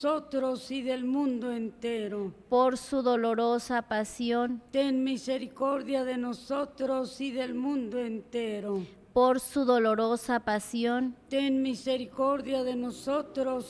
nosotros y del mundo entero. por su dolorosa pasión, Ten misericordia de nosotros y del mundo entero. por su dolorosa pasión, Ten misericordia de nosotros